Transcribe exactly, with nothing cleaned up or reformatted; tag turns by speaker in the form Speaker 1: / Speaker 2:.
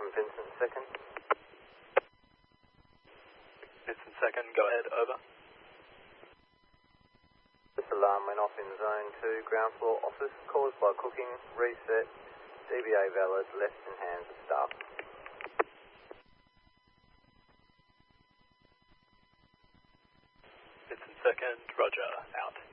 Speaker 1: Vincent second.
Speaker 2: Vincent second, go ahead, over.
Speaker 1: This alarm went off in zone two, ground floor office, caused by cooking, reset, D B A valid, left in hands of staff.
Speaker 2: Vincent second, roger, out.